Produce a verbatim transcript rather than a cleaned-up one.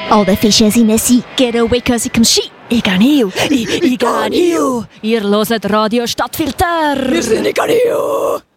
Alle Fische sind sick, get away cause it comes shit. Ich kann hier, ich, ich kann hier. Ihr hört Radio Stadtfilter. Wir sind ich kann hier.